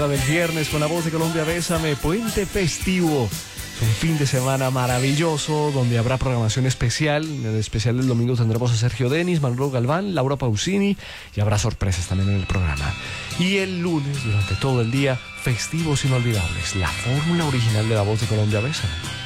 hora del viernes con La Voz de Colombia. Bésame, puente festivo. Es un fin de semana maravilloso donde habrá programación especial. En el especial del domingo tendremos a Sergio Denis, Manolo Galván, Laura Pausini y habrá sorpresas también en el programa. Y el lunes, durante todo el día, festivos inolvidables. La fórmula original de La Voz de Colombia. Bésame.